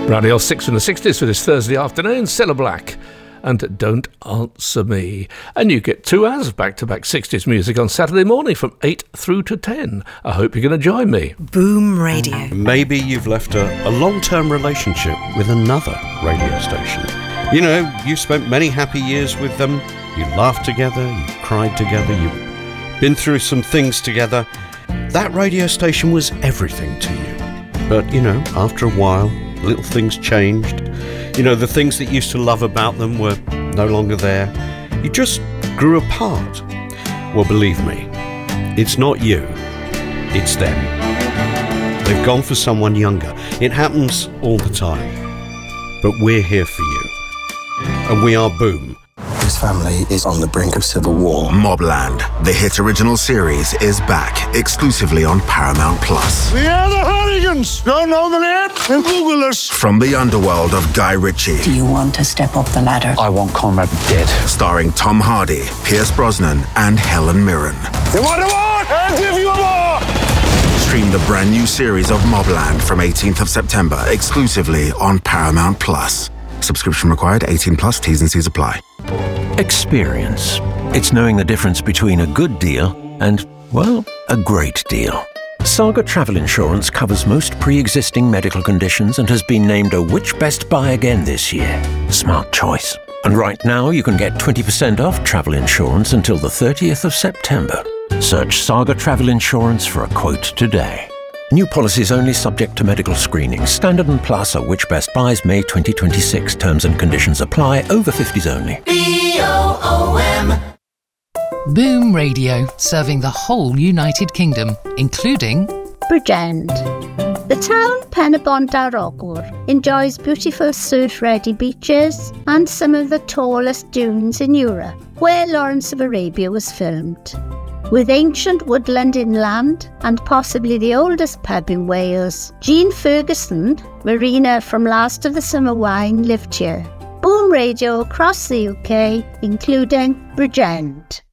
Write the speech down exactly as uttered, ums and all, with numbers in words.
Radio six from the sixties for this Thursday afternoon, Cilla Black and Don't Answer Me. And you get two hours of back-to-back sixties music on Saturday morning from eight through to ten. I hope you're going to join me. Boom Radio. Maybe you've left a, a long-term relationship with another radio station. You know, you spent many happy years with them. You laughed together, you cried together, you've been through some things together. That radio station was everything to you. But, you know, after a while, little things changed. You know, the things that you used to love about them were no longer there. You just grew apart. Well, believe me, it's not you, it's them. They've gone for someone younger. It happens all the time. But we're here for you. And we are Boom. His family is on the brink of civil war. Mobland, the hit original series, is back exclusively on Paramount Plus. We are the Hooligans. Don't know the name? Then Google us. From the underworld of Guy Ritchie. Do you want to step up the ladder? I want Conrad dead. Starring Tom Hardy, Pierce Brosnan, and Helen Mirren. You want a war? I'll give you a war. Stream the brand new series of Mobland from eighteenth of September exclusively on Paramount Plus. Subscription required, eighteen plus, T's and C's apply. Experience. It's knowing the difference between a good deal and, well, a great deal. Saga Travel Insurance covers most pre-existing medical conditions and has been named a Which Best Buy again this year. Smart choice. And right now you can get twenty percent off travel insurance until the thirtieth of September. Search Saga Travel Insurance for a quote today. New policies only subject to medical screening. Standard and Plus are Which Best Buys May twenty twenty-six. Terms and conditions apply. Over fifties only. B O O M. Boom Radio, serving the whole United Kingdom, including Bridgend. The town Penabont Darogwr enjoys beautiful surf-ready beaches and some of the tallest dunes in Europe, where Lawrence of Arabia was filmed. With ancient woodland inland and possibly the oldest pub in Wales, Jean Ferguson, Marina from Last of the Summer Wine, lived here. Boom Radio across the U K, including Bridgend.